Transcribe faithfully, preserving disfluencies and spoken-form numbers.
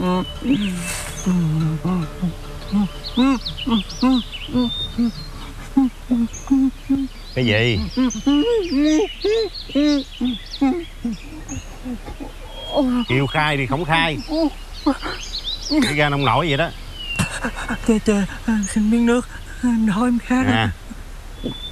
Cái gì? Kêu khai đi không khai, cái ra nông nổi vậy đó. Trời trời, xin miếng nước, đói em khát. À,